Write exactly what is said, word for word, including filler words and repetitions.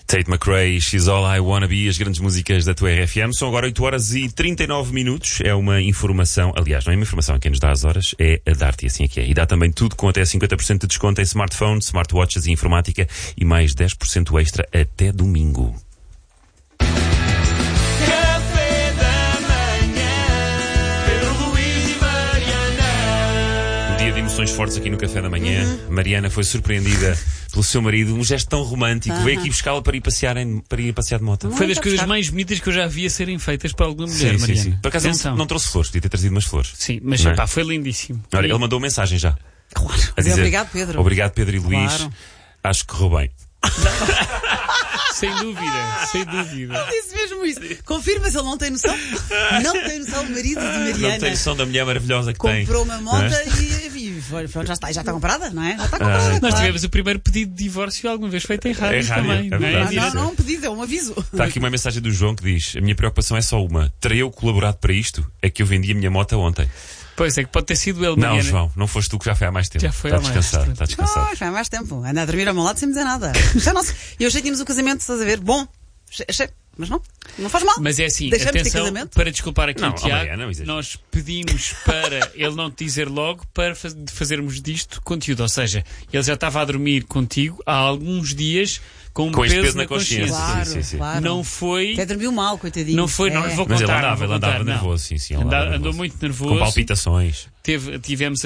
Tate McRae, She's All I Wanna Be, as grandes músicas da tua R F M. São agora oito horas e trinta e nove minutos. É uma informação, aliás, não é uma informação a quem nos dá as horas, é a dar-te, assim é que é. E dá também tudo com até cinquenta por cento de desconto em smartphones, smartwatches e informática e mais dez por cento extra até domingo. Emoções fortes aqui no Café da Manhã. Uhum. Mariana foi surpreendida pelo seu marido, um gesto tão romântico. Uhum. Veio aqui buscá-la para ir passear em, para ir passear de moto. Foi das coisas mais bonitas que eu já vi a serem feitas para alguma mulher, sim, Mariana. Sim, sim. Por acaso não, não trouxe flores, podia ter trazido umas flores. Sim, mas é? Pá, foi lindíssimo. Olha, ele mandou mensagem já. Claro. A dizer, obrigado, Pedro. Obrigado, Pedro e Luís. Claro. Acho que correu bem. Sem dúvida, sem dúvida. Ele disse mesmo isso. Confirma se ele não tem noção. Não tem noção, o marido de Mariana. Não tem noção da mulher maravilhosa que comprou tem. Comprou uma moto é? e, e já, está, já está comprada, não é? Já está comprada. Ah, Nós claro. tivemos o primeiro pedido de divórcio alguma vez feito em rádio, é rádio também. é não, é? Ah, não, não é um pedido, é um aviso. Está aqui uma mensagem do João que diz: a minha preocupação é só uma. Terei eu colaborado para isto? É que eu vendi a minha moto ontem. Pois é, que pode ter sido ele, Não, Mariana. João, não foste tu, que já foi há mais tempo. Já foi está há mais descansado, tempo. está descansado. Oh, foi há mais tempo. Anda a dormir ao meu lado sem me dizer nada. Já não sei. Eu já tínhamos o casamento, estás a ver? Bom, achei, mas não, não faz mal. Mas é assim, Deixamos de ter atenção, casamento. para desculpar aqui Não, o Tiago, Mariana, não exagero. nós pedimos para ele não te dizer logo para faz- fazermos disto conteúdo. Ou seja, ele já estava a dormir contigo há alguns dias com um Com peso, este peso na na consciência. consciência. Claro, sim, sim, sim. claro. Não foi... Até dormiu mal, coitadinho. Não foi, não É. lhe vou Mas contar. ele andava, não vou ele andava contar, não. nervoso, sim, sim. ele Anda- andava andou nervoso. muito nervoso. Com palpitações. Teve, tivemos